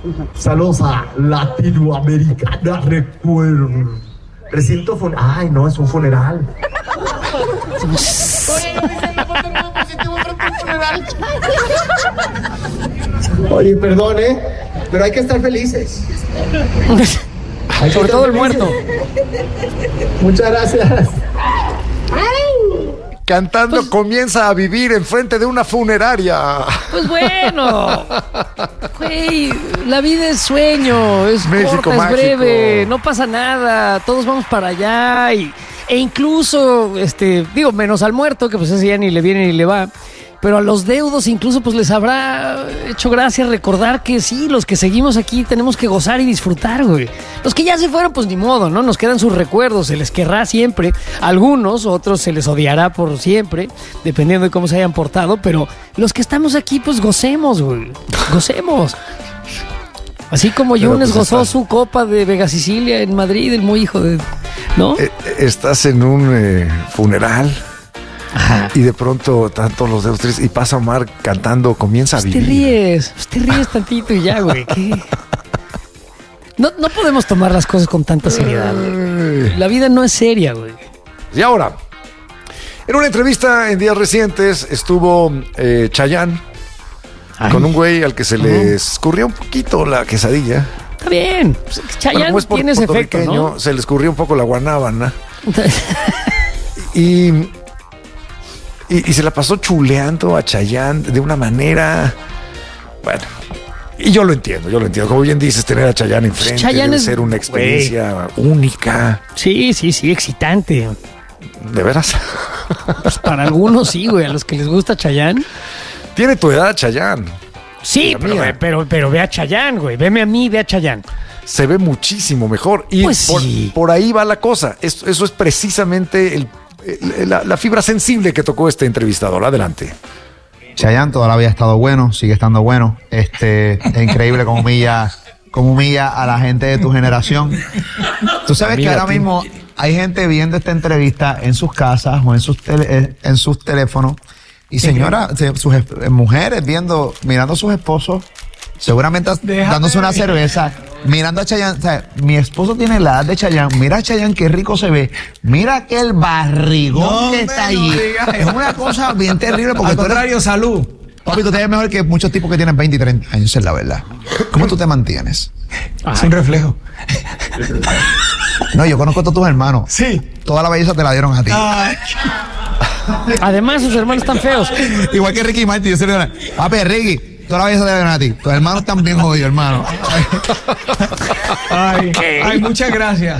Saludos a Latinoamericana, recuerdo. Recinto funeral. Ay, no, es un funeral. Oye, perdón, pero hay que estar felices. Sobre todo el muerto. Muchas gracias. Cantando pues, comienza a vivir enfrente de una funeraria. Pues bueno, güey, la vida es sueño, es México corta, mágico. Es breve, no pasa nada, todos vamos para allá e incluso, digo, menos al muerto, que pues ese ya ni le viene ni le va. Pero a los deudos incluso pues les habrá hecho gracia recordar que sí, los que seguimos aquí tenemos que gozar y disfrutar, güey. Los que ya se fueron pues ni modo, ¿no? Nos quedan sus recuerdos, se les querrá siempre. Algunos, otros se les odiará por siempre, dependiendo de cómo se hayan portado. Pero los que estamos aquí pues gocemos, güey. Gocemos. Así como Yunes pues gozó su copa de Vega Sicilia en Madrid, el muy hijo de... ¿no? Estás en un funeral... Ajá. Y de pronto tanto los dedos tristes y pasa Omar cantando comienza a vivir. Te ríes tantito y ya, güey. No podemos tomar las cosas con tanta seriedad, güey. La vida no es seria, güey. Y ahora, en una entrevista en días recientes estuvo Chayanne con un güey al que se le escurrió un poquito la quesadilla. Está bien. Chayanne bueno, tiene ese efecto, ¿no? Se le escurrió un poco la guanábana. Y se la pasó chuleando a Chayanne de una manera... Bueno, y yo lo entiendo. Como bien dices, tener a Chayanne enfrente debe ser una experiencia única. Sí, excitante. ¿De veras? Pues para algunos sí, güey, a los que les gusta Chayanne. Tiene tu edad Chayanne. Sí, pero ve a Chayanne, güey. Veme a mí, ve a Chayanne. Se ve muchísimo mejor. Y pues sí. por ahí va la cosa. Eso es precisamente la fibra sensible que tocó este entrevistador. Adelante. Chayanne todavía había estado bueno, sigue estando bueno. Es increíble cómo humilla a la gente de tu generación. Tú sabes que ahora mismo hay gente viendo esta entrevista en sus casas o en sus teléfonos y señoras, sus mujeres mirando a sus esposos, seguramente dándose una cerveza, mirando a Chayanne. O sea, mi esposo tiene la edad de Chayanne. Mira a Chayanne, qué rico se ve. Mira aquel barrigón que está ahí. Es una cosa bien terrible. Porque al contrario, salud. Papi, tú te ves mejor que muchos tipos que tienen 20 y 30 años, es la verdad. ¿Cómo tú te mantienes? Es un reflejo. No, yo conozco a todos tus hermanos. Sí. Toda la belleza te la dieron a ti. Ay. Además, sus hermanos están feos. Igual que Ricky Martin. Yo se le digo, papi, Ricky, toda la belleza te la dieron a ti. Tus hermanos están bien jodidos, hermano. Ay, muchas gracias.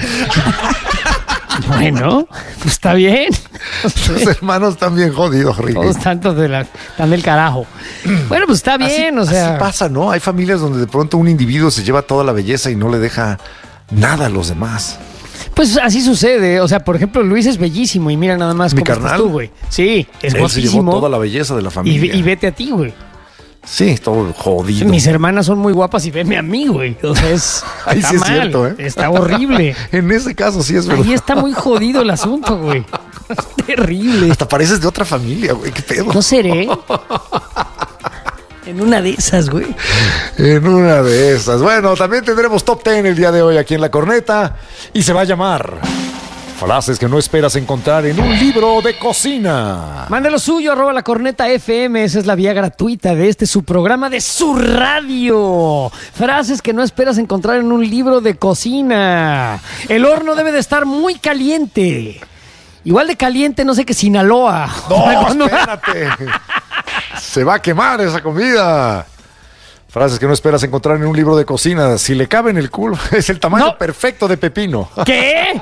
Bueno, pues está bien. Sus hermanos están bien jodidos, Ricky. Todos tantos están del carajo. Bueno, pues está bien, así pasa, ¿no? Hay familias donde de pronto un individuo se lleva toda la belleza y no le deja nada a los demás. Pues así sucede. O sea, por ejemplo, Luis es bellísimo y mira nada más cómo estás tú, güey. Sí, es Él guapísimo. se llevó toda la belleza de la familia. Y vete a ti, güey. Sí, todo jodido. Mis hermanas son muy guapas y veme a mí, güey. O sea, ahí está sí es mal, cierto, ¿eh? Está horrible. En ese caso sí es verdad. Ahí está muy jodido el asunto, güey. Es terrible. Hasta pareces de otra familia, güey. ¿Qué pedo? No seré. En una de esas, güey. En una de esas. Bueno, también tendremos Top 10 el día de hoy aquí en La Corneta. Y se va a llamar Frases que no esperas encontrar en un libro de cocina. Mándalo suyo, @La Corneta FM. Esa es la vía gratuita de su programa de su radio. Frases que no esperas encontrar en un libro de cocina. El horno debe de estar muy caliente. Igual de caliente, no sé qué, Sinaloa. No, espérate. Se va a quemar esa comida. Frases que no esperas encontrar en un libro de cocina. Si le cabe en el culo, es el tamaño perfecto de pepino. ¿Qué?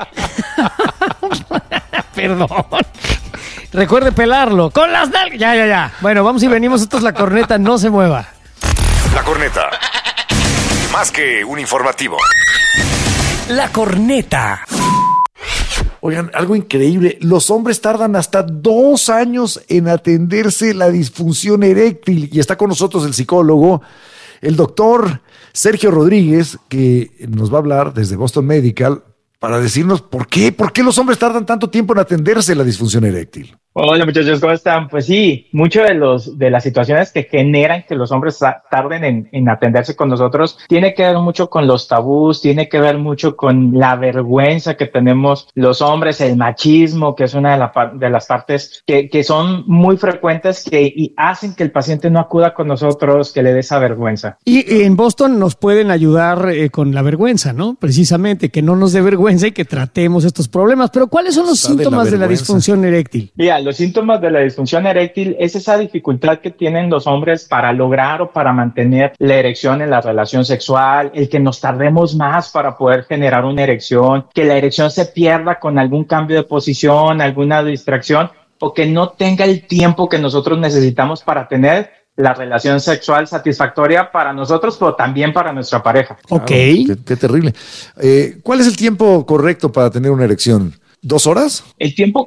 Perdón. Recuerde pelarlo. Con las nalgas. Ya. Bueno, vamos y venimos. Esto es La Corneta. No se mueva. La Corneta. Más que un informativo. La Corneta. Oigan, algo increíble. Los hombres tardan hasta 2 años en atenderse la disfunción eréctil. Y está con nosotros el psicólogo, el doctor Sergio Rodríguez, que nos va a hablar desde Boston Medical para decirnos por qué los hombres tardan tanto tiempo en atenderse la disfunción eréctil. Hola muchachos, ¿cómo están? Pues sí, muchas de las situaciones que generan que los hombres tarden en atenderse con nosotros tiene que ver mucho con los tabús, tiene que ver mucho con la vergüenza que tenemos los hombres, el machismo, que es una de las partes que son muy frecuentes y hacen que el paciente no acuda con nosotros, que le dé esa vergüenza. Y en Boston nos pueden ayudar con la vergüenza, ¿no? Precisamente, que no nos dé vergüenza y que tratemos estos problemas. Pero ¿cuáles son los síntomas de la disfunción eréctil? Mira, los síntomas de la disfunción eréctil es esa dificultad que tienen los hombres para lograr o para mantener la erección en la relación sexual, el que nos tardemos más para poder generar una erección, que la erección se pierda con algún cambio de posición, alguna distracción, o que no tenga el tiempo que nosotros necesitamos para tener la relación sexual satisfactoria para nosotros, pero también para nuestra pareja. Ok. Qué terrible. ¿Cuál es el tiempo correcto para tener una erección? ¿2 horas? El tiempo...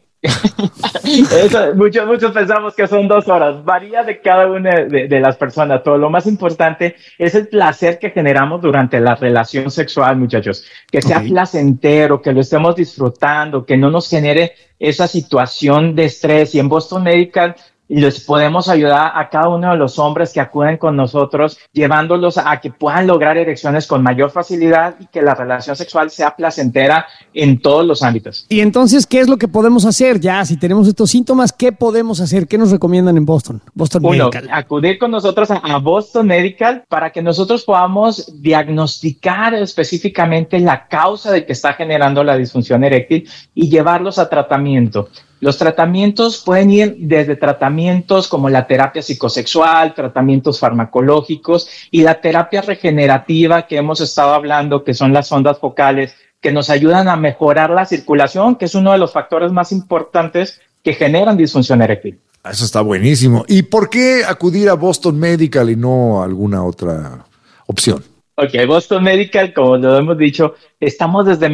muchos pensamos que son 2 horas, varía de cada una de las personas, pero lo más importante es el placer que generamos durante la relación sexual, muchachos, que sea placentero, que lo estemos disfrutando, que no nos genere esa situación de estrés. Y en Boston Medical les podemos ayudar a cada uno de los hombres que acuden con nosotros, llevándolos a que puedan lograr erecciones con mayor facilidad y que la relación sexual sea placentera en todos los ámbitos. Y entonces, ¿qué es lo que podemos hacer? Ya, si tenemos estos síntomas, ¿qué podemos hacer? ¿Qué nos recomiendan en Boston Medical? Acudir con nosotros a Boston Medical para que nosotros podamos diagnosticar específicamente la causa de que está generando la disfunción eréctil y llevarlos a tratamiento. Los tratamientos pueden ir desde tratamientos como la terapia psicosexual, tratamientos farmacológicos y la terapia regenerativa que hemos estado hablando, que son las ondas focales, que nos ayudan a mejorar la circulación, que es uno de los factores más importantes que generan disfunción eréctil. Eso está buenísimo. ¿Y por qué acudir a Boston Medical y no a alguna otra opción? Ok, Boston Medical, como lo hemos dicho, estamos desde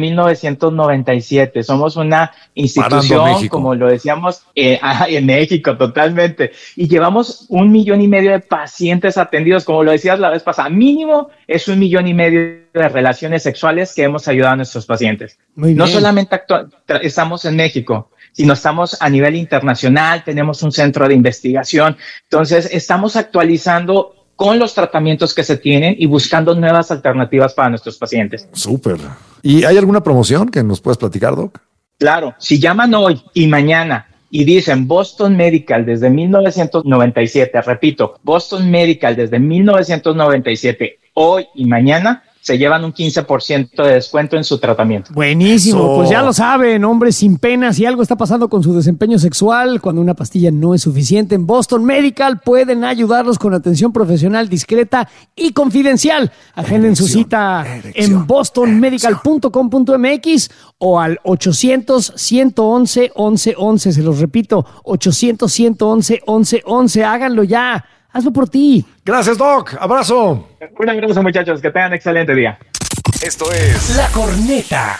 1997. Somos una institución, como lo decíamos, en México, totalmente. Y llevamos 1,5 millones de pacientes atendidos, como lo decías la vez pasada. Mínimo es 1,5 millones de relaciones sexuales que hemos ayudado a nuestros pacientes. No solamente estamos en México, sino estamos a nivel internacional, tenemos un centro de investigación. Entonces, estamos actualizando con los tratamientos que se tienen y buscando nuevas alternativas para nuestros pacientes. Súper. ¿Y hay alguna promoción que nos puedas platicar, Doc? Claro, si llaman hoy y mañana y dicen Boston Medical desde 1997, repito, Boston Medical desde 1997, hoy y mañana, se llevan un 15% de descuento en su tratamiento. Buenísimo, pues ya lo saben, hombres sin pena, si algo está pasando con su desempeño sexual, cuando una pastilla no es suficiente, en Boston Medical pueden ayudarlos con atención profesional discreta y confidencial. Agenden su cita en bostonmedical.com.mx o al 800-111-1111, se los repito, 800-111-1111, háganlo ya. Hazlo por ti. Gracias, Doc. Abrazo. Un abrazo, muchachos. Que tengan excelente día. Esto es La Corneta.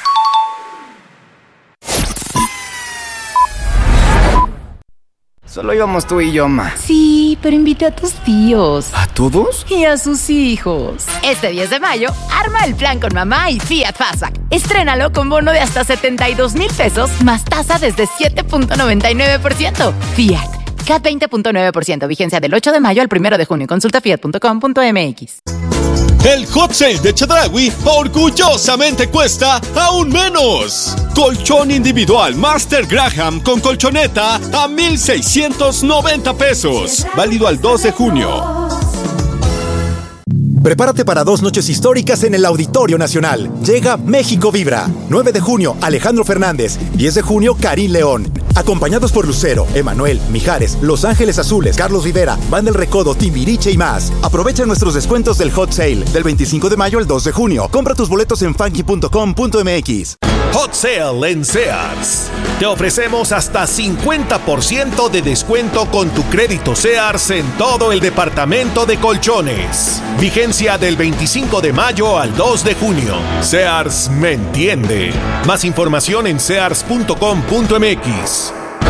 Solo íbamos tú y yo, ma. Sí, pero invité a tus tíos. ¿A todos? Y a sus hijos. Este 10 de mayo, arma el plan con mamá y Fiat Fastback. Estrénalo con bono de hasta 72,000 pesos, más tasa desde 7.99%. Fiat. CAT 20.9%, vigencia del 8 de mayo al 1 de junio. Consulta fiat.com.mx. El Hot Sale de Chedraui orgullosamente cuesta aún menos. Colchón individual Master Graham con colchoneta a 1,690 pesos. Válido al 2 de junio. Prepárate para 2 noches históricas en el Auditorio Nacional. Llega México Vibra. 9 de junio, Alejandro Fernández. 10 de junio, Karim León. Acompañados por Lucero, Emanuel, Mijares, Los Ángeles Azules, Carlos Rivera, Banda El Recodo, Timbiriche y más. Aprovecha nuestros descuentos del Hot Sale del 25 de mayo al 2 de junio. Compra tus boletos en funky.com.mx. Hot Sale en Sears. Te ofrecemos hasta 50% de descuento con tu crédito Sears en todo el departamento de colchones. Vigencia del 25 de mayo al 2 de junio. Sears me entiende. Más información en sears.com.mx.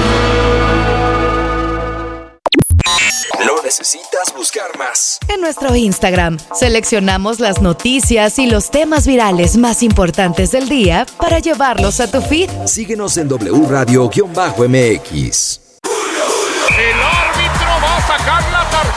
No necesitas buscar más. En nuestro Instagram, seleccionamos las noticias y los temas virales más importantes del día para llevarlos a tu feed. Síguenos en W Radio-MX.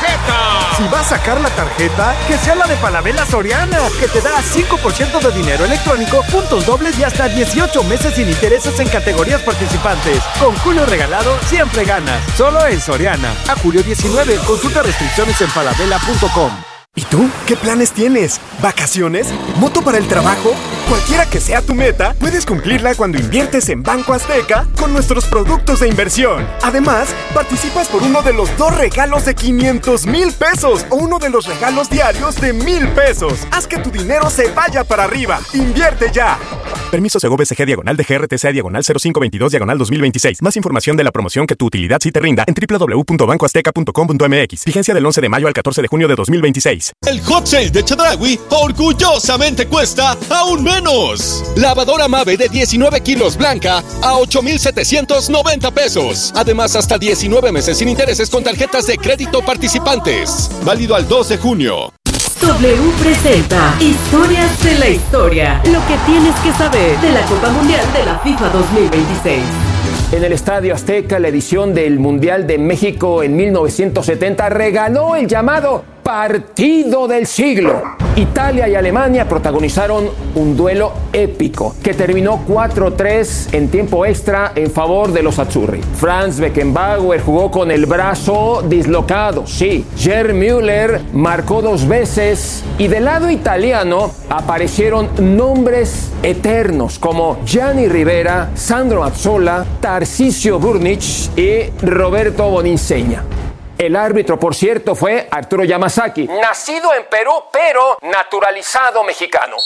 tarjeta. Si vas a sacar la tarjeta, que sea la de Falabella Soriana, que te da 5% de dinero electrónico, puntos dobles y hasta 18 meses sin intereses en categorías participantes. Con Julio Regalado siempre ganas. Solo en Soriana. A julio 19. Consulta restricciones en falabella.com. ¿Y tú? ¿Qué planes tienes? ¿Vacaciones? ¿Moto para el trabajo? Cualquiera que sea tu meta, puedes cumplirla cuando inviertes en Banco Azteca con nuestros productos de inversión. Además, participas por uno de los 2 regalos de 500,000 pesos o uno de los regalos diarios de 1,000 pesos. Haz que tu dinero se vaya para arriba. ¡Invierte ya! Permiso Segov SG /de GRTC /0522 /2026. Más información de la promoción que tu utilidad sí te rinda en www.bancoazteca.com.mx. Vigencia del 11 de mayo al 14 de junio de 2026. El hot sale de Chedraui orgullosamente cuesta aún menos. Lavadora Mave de 19 kilos blanca a 8,790 pesos. Además, hasta 19 meses sin intereses con tarjetas de crédito participantes. Válido al 2 de junio. W presenta Historias de la Historia. Lo que tienes que saber de la Copa Mundial de la FIFA 2026. En el Estadio Azteca, la edición del Mundial de México en 1970 regaló el llamado Partido del Siglo. Italia y Alemania protagonizaron un duelo épico que terminó 4-3 en tiempo extra en favor de los azzurri. Franz Beckenbauer jugó con el brazo dislocado, sí. Gerd Müller marcó 2 veces y del lado italiano aparecieron nombres eternos como Gianni Rivera, Sandro Mazzola, Tarcisio Burnic y Roberto Boninsegna. El árbitro, por cierto, fue Arturo Yamasaki, nacido en Perú, pero naturalizado mexicano.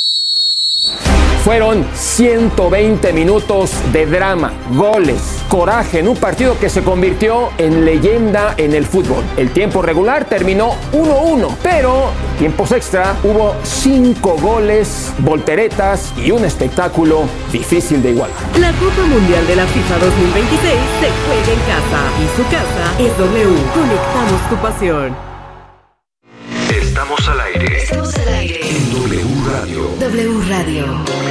Fueron 120 minutos de drama, goles, coraje en un partido que se convirtió en leyenda en el fútbol. El tiempo regular terminó 1-1, pero en tiempos extra hubo 5 goles, volteretas y un espectáculo difícil de igualar. La Copa Mundial de la FIFA 2026 se juega en casa y su casa es W. Conectamos tu pasión. Estamos al aire. Estamos al aire. En W Radio. W Radio.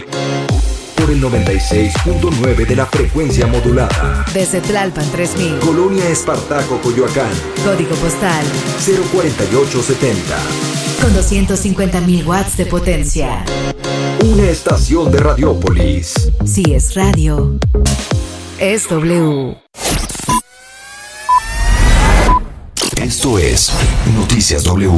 Por el 96.9 de la frecuencia modulada. Desde Tlalpan 3000. Colonia Espartaco, Coyoacán. Código postal 04870. Con 250,000 watts de potencia. Una estación de Radiópolis. Si es radio, es W. Esto es Noticias W.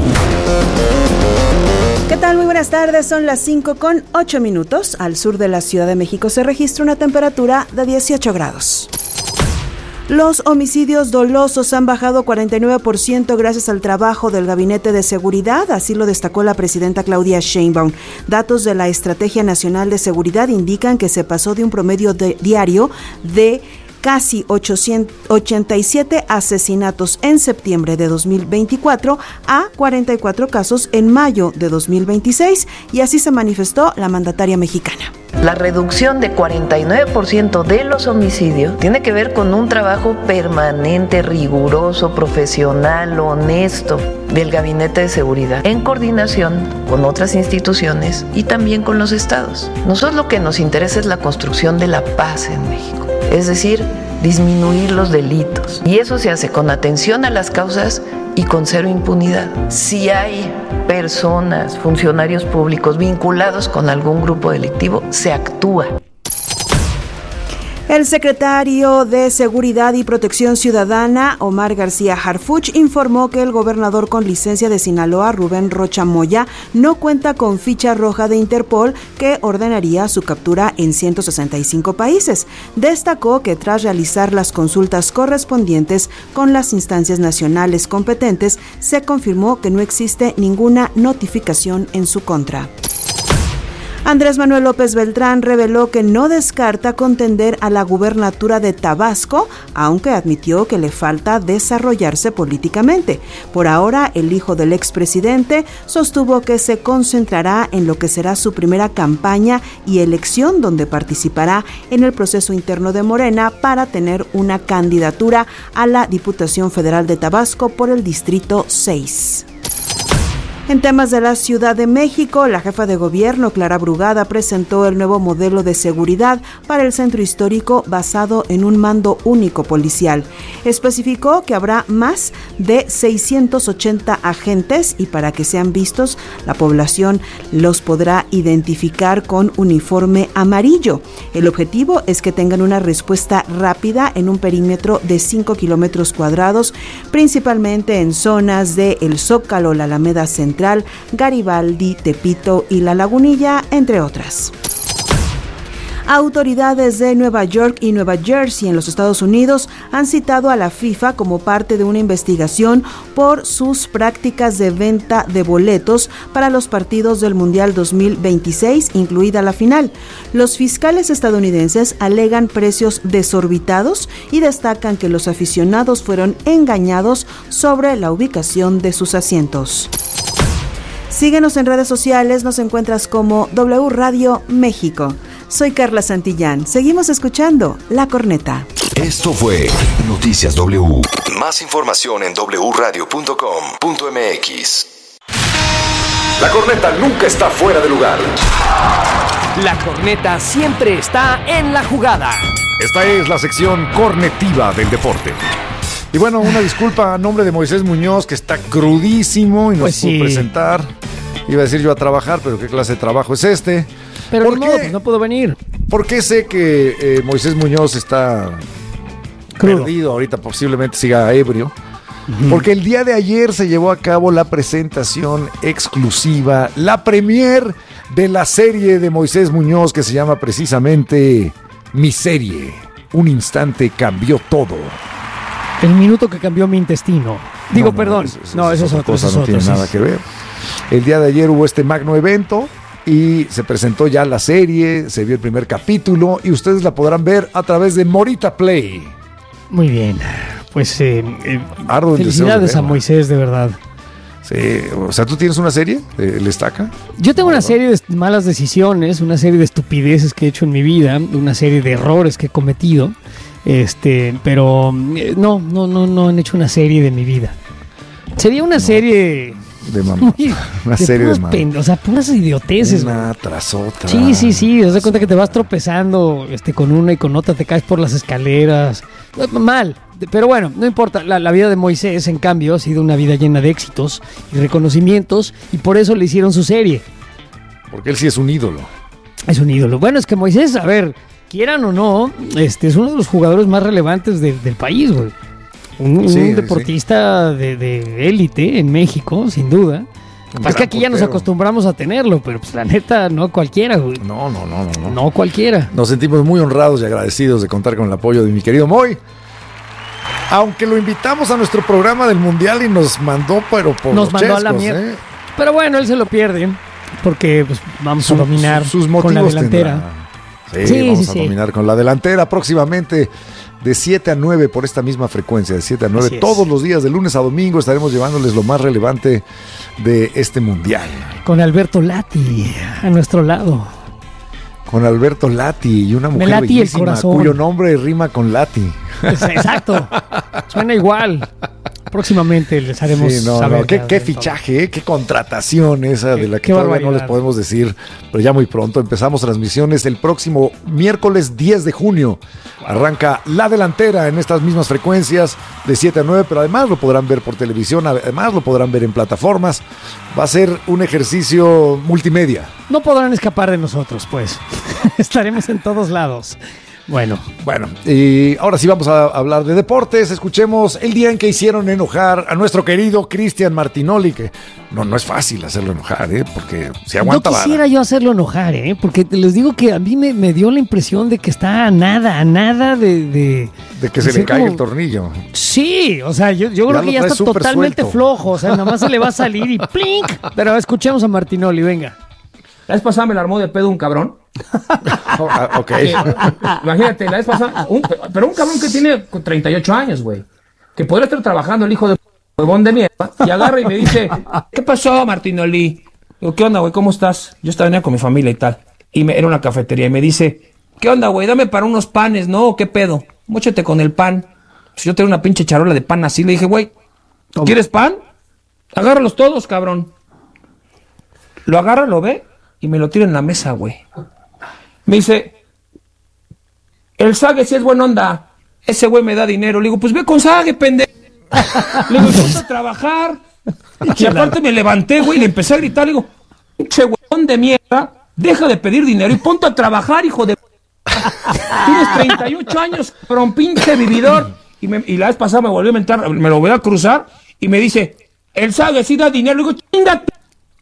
¿Qué tal? Muy buenas tardes, son las 5:08. Al sur de la Ciudad de México se registra una temperatura de 18 grados. Los homicidios dolosos han bajado 49% gracias al trabajo del Gabinete de Seguridad, así lo destacó la presidenta Claudia Sheinbaum. Datos de la Estrategia Nacional de Seguridad indican que se pasó de un promedio diario de casi 87 asesinatos en septiembre de 2024 a 44 casos en mayo de 2026, y así se manifestó la mandataria mexicana. La reducción de 49% de los homicidios tiene que ver con un trabajo permanente, riguroso, profesional, honesto del Gabinete de Seguridad, en coordinación con otras instituciones y también con los estados. Nosotros lo que nos interesa es la construcción de la paz en México, es decir, disminuir los delitos. Y eso se hace con atención a las causas y con cero impunidad. Si hay personas, funcionarios públicos vinculados con algún grupo delictivo, se actúa. El secretario de Seguridad y Protección Ciudadana, Omar García Harfuch, informó que el gobernador con licencia de Sinaloa, Rubén Rocha Moya, no cuenta con ficha roja de Interpol que ordenaría su captura en 165 países. Destacó que tras realizar las consultas correspondientes con las instancias nacionales competentes, se confirmó que no existe ninguna notificación en su contra. Andrés Manuel López Beltrán reveló que no descarta contender a la gubernatura de Tabasco, aunque admitió que le falta desarrollarse políticamente. Por ahora, el hijo del expresidente sostuvo que se concentrará en lo que será su primera campaña y elección, donde participará en el proceso interno de Morena para tener una candidatura a la Diputación Federal de Tabasco por el Distrito 6. En temas de la Ciudad de México, la jefa de gobierno, Clara Brugada, presentó el nuevo modelo de seguridad para el centro histórico basado en un mando único policial. Especificó que habrá más de 680 agentes y para que sean vistos, la población los podrá identificar con uniforme amarillo. El objetivo es que tengan una respuesta rápida en un perímetro de 5 kilómetros cuadrados, principalmente en zonas de El Zócalo, la Alameda Central, Garibaldi, Tepito y La Lagunilla, entre otras. Autoridades de Nueva York y Nueva Jersey en los Estados Unidos han citado a la FIFA como parte de una investigación por sus prácticas de venta de boletos para los partidos del Mundial 2026, incluida la final. Los fiscales estadounidenses alegan precios desorbitados y destacan que los aficionados fueron engañados sobre la ubicación de sus asientos. Síguenos en redes sociales, nos encuentras como W Radio México. Soy Carla Santillán. Seguimos escuchando La Corneta. Esto fue Noticias W. Más información en wradio.com.mx. La Corneta nunca está fuera de lugar. La Corneta siempre está en la jugada. Esta es la sección cornetiva del deporte. Y bueno, una disculpa a nombre de Moisés Muñoz, que está crudísimo y no Pues se pudo sí. presentar. Iba a decir yo a trabajar, pero ¿qué clase de trabajo es este? Pero ¿Por no, qué? pues no puedo venir. ¿Por qué sé que Moisés Muñoz está perdido ahorita? Posiblemente siga ebrio. Porque el día de ayer se llevó a cabo la presentación exclusiva, la premier de la serie de Moisés Muñoz, que se llama precisamente Mi Serie. Un instante cambió todo. El minuto que cambió mi intestino. Digo, perdón. Eso es otra cosa, eso es no otro, tiene sí, nada sí. que ver. El día de ayer hubo este magno evento y se presentó ya la serie, se vio el primer capítulo y ustedes la podrán ver a través de Morita Play. Muy bien. Pues Ardo el felicidades deseo de a verla. Moisés, de verdad. Sí, o sea, ¿tú tienes una serie? ¿El Estaca? Yo tengo una serie de malas decisiones, una serie de estupideces que he hecho en mi vida, una serie de errores que he cometido, pero no han hecho una serie de mi vida. Sería una serie de mamá. Una serie de mamá. O sea, puras idioteces. Una tras otra. Sí. Te das cuenta que te vas tropezando con una y con otra, te caes por las escaleras. Mal. Pero bueno, no importa. La vida de Moisés, en cambio, ha sido una vida llena de éxitos y reconocimientos, y por eso le hicieron su serie. Porque él sí es un ídolo. Es un ídolo. Bueno, es que Moisés, a ver, quieran o no, es uno de los jugadores más relevantes del país, güey. Un deportista de élite en México, sin duda. Es que aquí ya nos acostumbramos a tenerlo, pero pues la neta, no cualquiera, güey. No. No cualquiera. Nos sentimos muy honrados y agradecidos de contar con el apoyo de mi querido Moy. Aunque lo invitamos a nuestro programa del Mundial y nos mandó, pero por Nos los mandó a la chescos, mierda. Pero bueno, él se lo pierde, porque pues, vamos a dominar sus con la motivos delantera. Vamos a dominar con la delantera próximamente de 7 a 9 por esta misma frecuencia, de 7 a 9 todos los días, de lunes a domingo, estaremos llevándoles lo más relevante de este Mundial. Con Alberto Lati a nuestro lado. Con Alberto Lati y una mujer Lati bellísima el corazón. cuyo nombre rima con Lati. Exacto, suena igual. Próximamente les haremos saber. Qué fichaje, qué contratación esa de la que todavía no les podemos decir, pero ya muy pronto. Empezamos transmisiones el próximo miércoles 10 de junio. Arranca la delantera en estas mismas frecuencias de 7 a 9, pero además lo podrán ver por televisión, además lo podrán ver en plataformas. Va a ser un ejercicio multimedia. No podrán escapar de nosotros, pues. Estaremos en todos lados. Bueno, y ahora sí vamos a hablar de deportes. Escuchemos el día en que hicieron enojar a nuestro querido Cristian Martinoli, que no es fácil hacerlo enojar, porque se aguanta no quisiera yo hacerlo enojar, porque les digo que a mí me dio la impresión de que está a nada de que se le caiga el tornillo. Sí, o sea, yo creo que ya está totalmente flojo, o sea, nada más se le va a salir y ¡plink! Pero escuchemos a Martinoli, venga. La vez pasada me la armó de pedo un cabrón. Ok. Imagínate, la vez pasada, pero un cabrón que tiene 38 años, güey. Que podría estar trabajando el hijo de huevón de mierda. Y agarra y me dice, ¿qué pasó, Martinoli? Digo, ¿qué onda, güey? ¿Cómo estás? Yo estaba venía con mi familia y tal. Era una cafetería y me dice, ¿qué onda, güey? Dame para unos panes, ¿no? ¿Qué pedo? Móchate con el pan. Pues yo tengo una pinche charola de pan así. Le dije, güey, ¿quieres pan? Agárralos todos, cabrón. Lo agarra, lo ve y me lo tira en la mesa, güey. Me dice, el Sague sí es buena onda. Ese güey me da dinero. Le digo, pues ve con Sague, pendejo. Le digo, ponte a trabajar. Y aparte me levanté, güey, y le empecé a gritar. Le digo, pinche huevón de mierda, deja de pedir dinero y ponte a trabajar, hijo de... Tienes 38 años, pero un pinche vividor. Y la vez pasada me volvió a mentar, me lo voy a cruzar y me dice, el Sague sí da dinero. Le digo, chingate.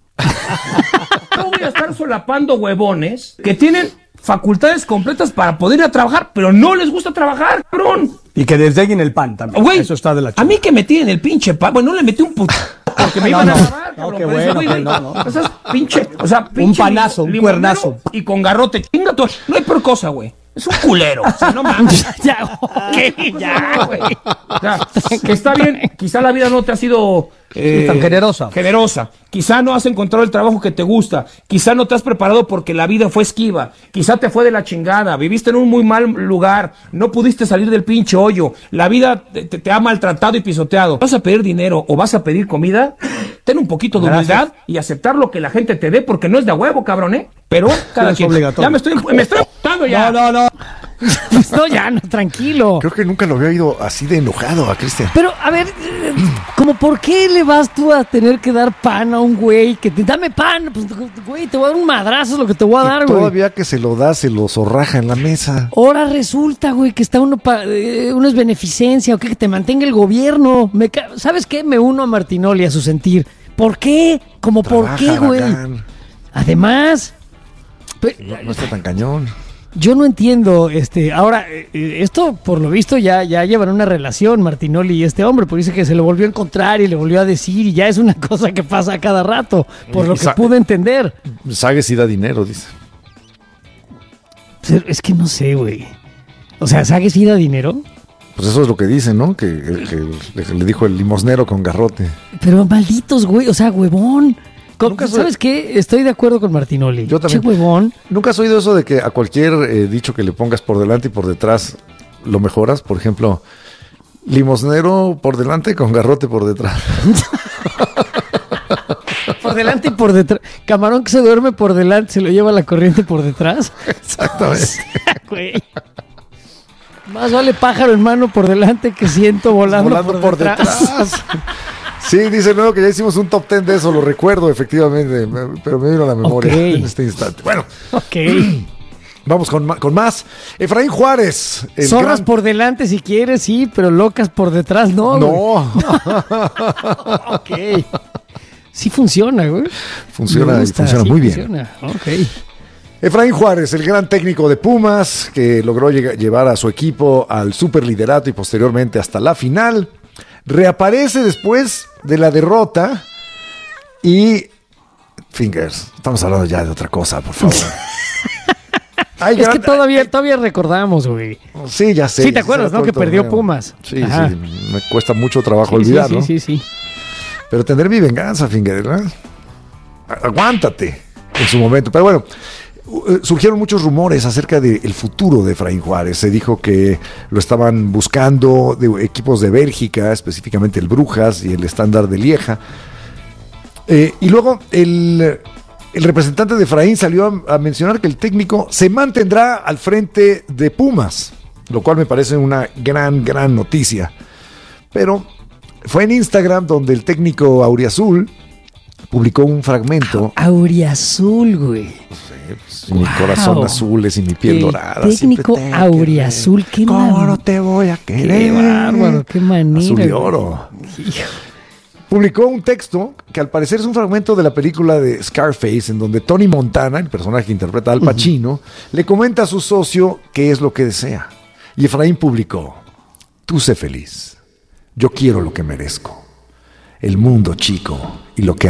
No voy a estar solapando huevones que tienen facultades completas para poder ir a trabajar, pero no les gusta trabajar, cabrón. Y que desdeguen el pan también. Güey, eso está de la chica. A mí que me tiren el pinche pan, bueno, no le metí un puto porque me iban a grabar, cabrón. Qué bueno, no. Esas pinche, o sea, pinche un panazo, un cuernazo. Y con garrote, chinga tú. No hay peor cosa, güey. Es un culero. O sea, no mames. Ya, güey. O sea, que está bien. Quizá la vida no te ha sido tan generosa. Quizá no has encontrado el trabajo que te gusta. Quizá no te has preparado porque la vida fue esquiva. Quizá te fue de la chingada. Viviste en un muy mal lugar. No pudiste salir del pinche hoyo. La vida te ha maltratado y pisoteado. ¿Vas a pedir dinero o vas a pedir comida? Ten un poquito de humildad y aceptar lo que la gente te dé, porque no es de huevo, cabrón, ¿eh? Pero cada quien. Obligatorio. Ya me estoy emputando ya. No. Pues no, ya, no, tranquilo. Creo que nunca lo había oído así de enojado a Cristian. Pero, a ver, como por qué le vas tú a tener que dar pan a un güey que te dame pan? Pues, güey, te voy a dar un madrazo, es lo que te voy a dar, güey. Todavía que se lo da, se lo zorraja en la mesa. Ahora resulta, güey, que está uno es beneficencia o que te mantenga el gobierno. ¿Sabes qué? Me uno a Martinoli, a su sentir. ¿Por qué? ¿Cómo por qué, güey? Además... No está tan cañón. Yo no entiendo, ahora, esto por lo visto ya llevan una relación Martinoli y este hombre, porque dice que se lo volvió a encontrar y le volvió a decir y ya es una cosa que pasa a cada rato, por lo que pude entender. Sague sí da dinero, dice. Es que no sé, güey. O sea, ¿Sague sí da dinero? Pues eso es lo que dice, ¿no? Que le dijo el limosnero con garrote. Pero malditos, güey, o sea, huevón. ¿Sabes qué? Estoy de acuerdo con Martinoli. Yo también. Che huevón. ¿Nunca has oído eso de que a cualquier dicho que le pongas por delante y por detrás lo mejoras? Por ejemplo, limosnero por delante con garrote por detrás. Por delante y por detrás. Camarón que se duerme por delante, se lo lleva la corriente por detrás. Exactamente. Güey. Más vale pájaro en mano por delante que ciento volando por detrás. Sí, dice luego que ya hicimos un top 10 de eso, lo recuerdo efectivamente, pero me vino a la memoria en este instante. Bueno, vamos con más. Efraín Juárez. Zorras por delante si quieres, sí, pero locas por detrás no. No. Ok. Sí funciona, güey. Funciona muy bien. Ok. Efraín Juárez, el gran técnico de Pumas, que logró llevar a su equipo al superliderato y posteriormente hasta la final. Reaparece después de la derrota y... Fingers, estamos hablando ya de otra cosa, por favor. Es que todavía recordamos, güey. Sí, ya sé. Sí, ¿te acuerdas, no? Que perdió Pumas. Sí, me cuesta mucho trabajo olvidarlo. Sí. Pero tendré mi venganza, Fingers, ¿verdad? Aguántate en su momento. Pero bueno, surgieron muchos rumores acerca del futuro de Efraín Juárez. Se dijo que lo estaban buscando de equipos de Bélgica, específicamente el Brujas y el Standard de Lieja. Y luego el representante de Efraín salió a mencionar que el técnico se mantendrá al frente de Pumas, lo cual me parece una gran noticia. Pero fue en Instagram donde el técnico auriazul publicó un fragmento. Auriazul, güey. Mi corazón azul es y mi piel dorada. Técnico auriazul, qué ¿cómo no te voy a querer? Qué bárbaro, qué manera. Azul y oro. Publicó un texto que al parecer es un fragmento de la película de Scarface, en donde Tony Montana, el personaje que interpreta a Al Pacino, le comenta a su socio qué es lo que desea. Y Efraín publicó: tú sé feliz. Yo quiero lo que merezco. El mundo chico y lo que